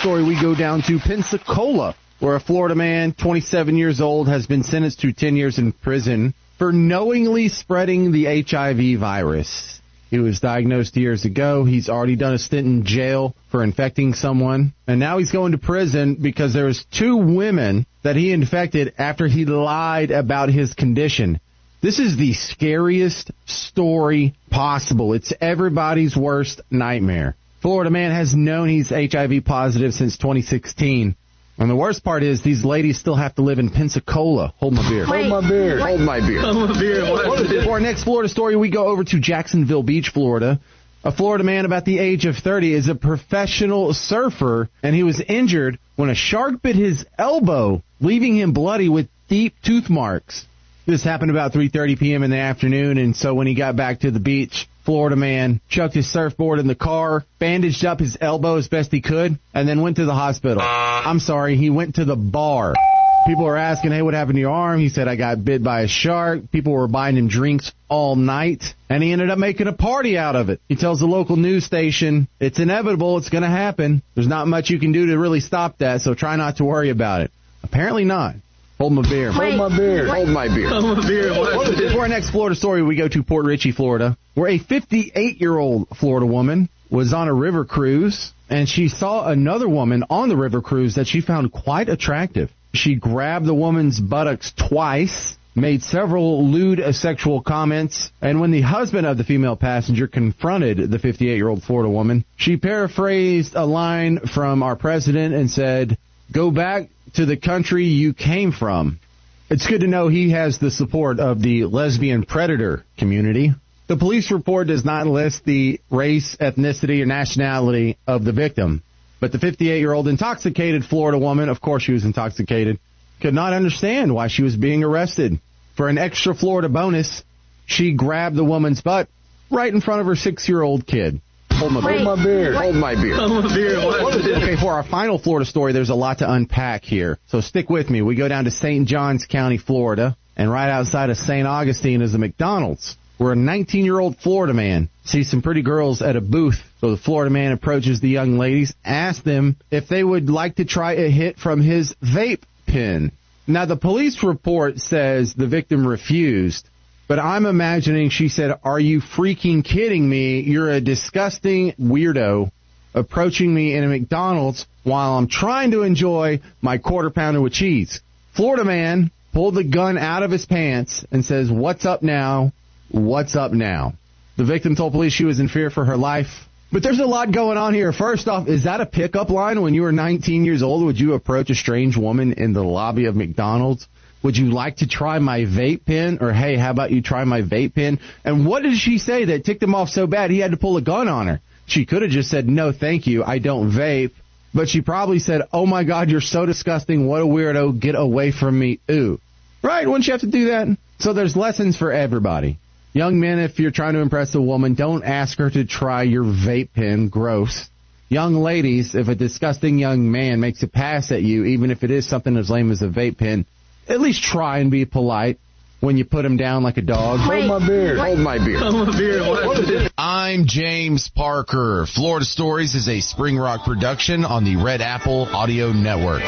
story, we go down to Pensacola, where a Florida man, 27 years old, has been sentenced to 10 years in prison for knowingly spreading the HIV virus. He was diagnosed years ago. He's already done a stint in jail for infecting someone. And now he's going to prison because there was 2 women that he infected after he lied about his condition. This is the scariest story possible. It's everybody's worst nightmare. Florida man has known he's HIV positive since 2016. And the worst part is these ladies still have to live in Pensacola. Hold my beer. Hold my beer. Hold my beer. Hold my beer. For our next Florida story, we go over to Jacksonville Beach, Florida. A Florida man about the age of 30 is a professional surfer, and he was injured when a shark bit his elbow, leaving him bloody with deep tooth marks. This happened about 3:30 p.m. in the afternoon, and so when he got back to the beach, Florida man chucked his surfboard in the car, bandaged up his elbow as best he could, and then went to the hospital. I'm sorry, he went to the bar. People were asking, hey, what happened to your arm? He said, I got bit by a shark. People were buying him drinks all night, and he ended up making a party out of it. He tells the local news station, it's inevitable, it's going to happen. There's not much you can do to really stop that, so try not to worry about it. Apparently not. Hold my beer. Hold my beer. Hold my beer. Hold my beer. For our next Florida story, we go to Port Richey, Florida, where a 58-year-old Florida woman was on a river cruise, and she saw another woman on the river cruise that she found quite attractive. She grabbed the woman's buttocks twice, made several lewd sexual comments, and when the husband of the female passenger confronted the 58-year-old Florida woman, she paraphrased a line from our president and said, go back to the country you came from. It's good to know he has the support of the lesbian predator community. The police report does not list the race, ethnicity, or nationality of the victim. But the 58-year-old intoxicated Florida woman, of course she was intoxicated, could not understand why she was being arrested. For an extra Florida bonus, she grabbed the woman's butt right in front of her 6-year-old kid. Hold my beer. Hold my beer. Hold my beer. Okay, for our final Florida story, there's a lot to unpack here. So stick with me. We go down to St. Johns County, Florida, and right outside of St. Augustine is a McDonald's, where a 19-year-old Florida man sees some pretty girls at a booth. So the Florida man approaches the young ladies, asks them if they would like to try a hit from his vape pen. Now, the police report says the victim refused, but I'm imagining she said, are you freaking kidding me? You're a disgusting weirdo approaching me in a McDonald's while I'm trying to enjoy my quarter pounder with cheese. Florida man pulled the gun out of his pants and says, what's up now? What's up now? The victim told police she was in fear for her life. But there's a lot going on here. First off, is that a pickup line? When you were 19 years old, would you approach a strange woman in the lobby of McDonald's? Would you like to try my vape pen? Or, hey, how about you try my vape pen? And what did she say that ticked him off so bad he had to pull a gun on her? She could have just said, no, thank you, I don't vape. But she probably said, oh, my God, you're so disgusting. What a weirdo. Get away from me. Ooh. Right? Wouldn't you have to do that? So there's lessons for everybody. Young men, if you're trying to impress a woman, don't ask her to try your vape pen. Gross. Young ladies, if a disgusting young man makes a pass at you, even if it is something as lame as a vape pen, at least try and be polite when you put him down like a dog. Hold my beer. Hold my beer. Hold my beer. I'm James Parker. Florida Stories is a Spring Rock production on the Red Apple Audio Network.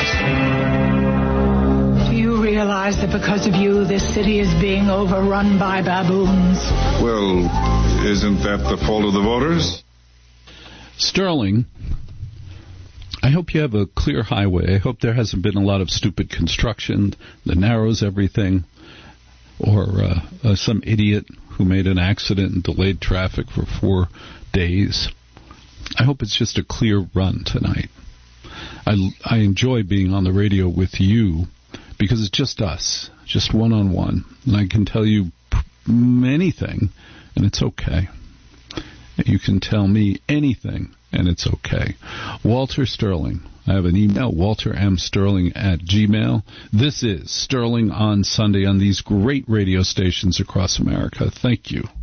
Do you realize that because of you, this city is being overrun by baboons? Well, isn't that the fault of the voters? Sterling, I hope you have a clear highway. I hope there hasn't been a lot of stupid construction that narrows everything, or some idiot who made an accident and delayed traffic for 4 days. I hope it's just a clear run tonight. I enjoy being on the radio with you because it's just us, just one-on-one. And I can tell you anything, and it's okay. You can tell me anything, and it's okay. Walter Sterling. I have an email, waltermsterling@gmail. This is Sterling on Sunday on these great radio stations across America. Thank you.